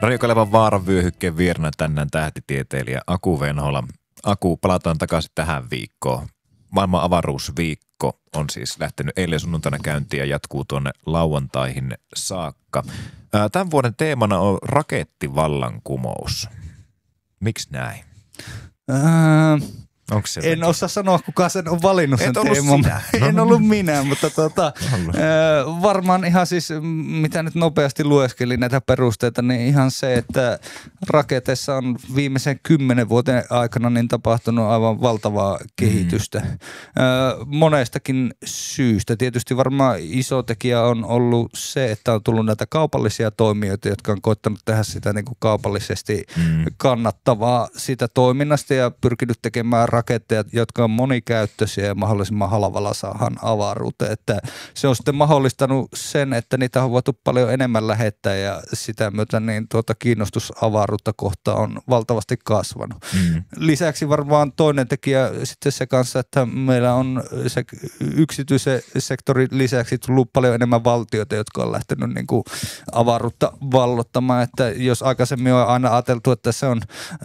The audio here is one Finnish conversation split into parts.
Radio Kalevan vaaran vyöhykkeen vierana tänään tähtitieteilijä Aku Venhola. Aku, palataan takaisin tähän viikkoon. Maailman avaruusviikko on siis lähtenyt eilen sunnuntaina käyntiin ja jatkuu tuonne lauantaihin saakka. Tämän vuoden teemana on rakettivallankumous. Miksi näin? En osaa sanoa, kuka sen on valinnut sen teeman. En ollut minä, mutta varmaan ihan siis, mitä nyt nopeasti lueskelin näitä perusteita, niin ihan se, että raketeissa on viimeisen 10 vuoden aikana niin tapahtunut aivan valtavaa kehitystä. Monestakin syystä. Tietysti varmaan iso tekijä on ollut se, että on tullut näitä kaupallisia toimijoita, jotka on koittanut tehdä sitä niin kuin kaupallisesti kannattavaa sitä toiminnasta ja pyrkinyt tekemään raketteja, jotka on monikäyttöisiä ja mahdollisimman halvalla saadaan avaruuteen. Että se on sitten mahdollistanut sen, että niitä on voitu paljon enemmän lähettää ja sitä myötä niin kiinnostus avaruutta kohtaan on valtavasti kasvanut. Lisäksi varmaan toinen tekijä sitten se kanssa, että meillä on se yksityisen sektorin lisäksi tullut paljon enemmän valtioita, jotka on lähtenyt niin kuin avaruutta vallottamaan. Että jos aikaisemmin on aina ajateltu, että se on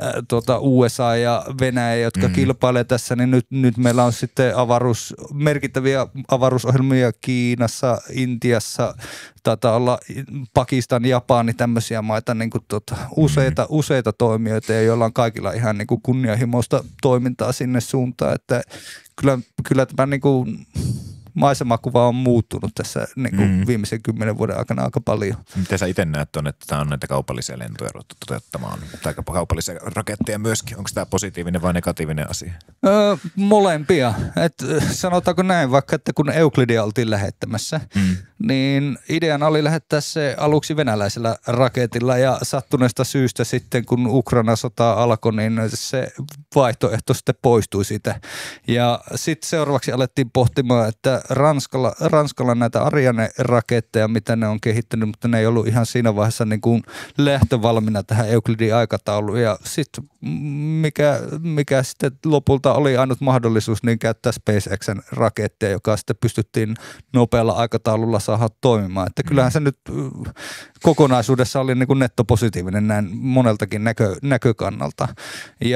USA ja Venäjä, jotka kilpailee tässä, niin nyt meillä on sitten merkittäviä avaruusohjelmia Kiinassa, Intiassa, taitaa olla Pakistan, Japani, tämmöisiä maita, niin kuin useita toimijoita, joilla on kaikilla ihan niin kuin kunnianhimoista toimintaa sinne suuntaan, että kyllä tämä niin kuin maisemakuva on muuttunut tässä niin kuin viimeisen 10 vuoden aikana aika paljon. Miten sä itse näet on, että tämä on näitä kaupallisia lentoja ruvettu toteuttamaan, tai kaupallisia raketteja myöskin? Onko tämä positiivinen vai negatiivinen asia? Molempia. Sanotaanko näin, vaikka että kun Euklidia oltiin lähettämässä, niin ideana oli lähettää se aluksi venäläisellä raketilla ja sattuneesta syystä sitten, kun Ukraina-sota alkoi, niin se vaihtoehto sitten poistui siitä. Ja sitten seuraavaksi alettiin pohtimaan, että Ranskalla näitä Ariane-raketteja, mitä ne on kehittänyt, mutta ne ei ollut ihan siinä vaiheessa niin kuin lähtövalmiina tähän Euclidin aikatauluun. Ja sitten mikä sitten lopulta oli ainut mahdollisuus, niin käyttää SpaceXn raketteja, joka sitten pystyttiin nopealla aikataululla saada toimimaan. Että kyllähän se nyt kokonaisuudessa oli niin kuin nettopositiivinen näin moneltakin näkökannalta.